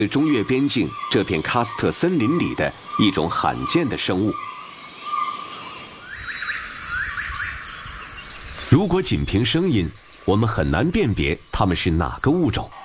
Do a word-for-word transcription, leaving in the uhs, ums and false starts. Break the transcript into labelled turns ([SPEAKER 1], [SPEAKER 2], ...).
[SPEAKER 1] 中越边境这片喀斯特森林里的一种罕见的生物。如果仅凭声音，我们很难辨别它们是哪个物种。